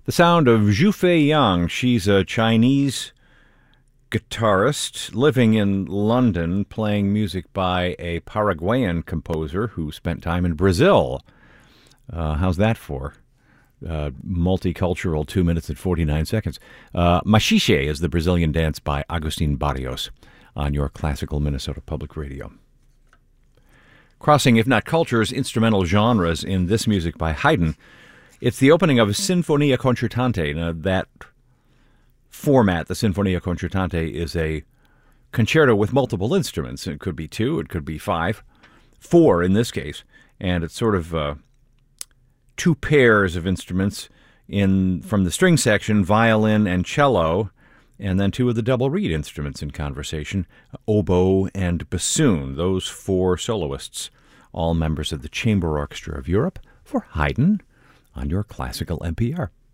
The sound of Zhufei Yang. She's a Chinese guitarist living in London, playing music by a Paraguayan composer who spent time in Brazil. How's that for multicultural 2 minutes and 49 seconds? Machixe is the Brazilian dance by Agustin Barrios on your classical Minnesota Public Radio. Crossing, if not cultures, instrumental genres in this music by Haydn. It's the opening of Sinfonia Concertante. Now, that format, the Sinfonia Concertante, is a concerto with multiple instruments. It could be 2, it could be 5, 4 in this case. And it's sort of 2 pairs of instruments from the string section, violin and cello, and then 2 of the double reed instruments in conversation, oboe and bassoon. Those 4 soloists, all members of the Chamber Orchestra of Europe, for Haydn on your classical NPR.